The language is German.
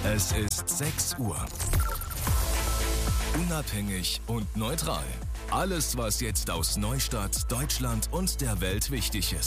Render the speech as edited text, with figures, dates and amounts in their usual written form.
Es ist 6 Uhr. Unabhängig und neutral. Alles, was jetzt aus Neustadt, Deutschland und der Welt wichtig ist.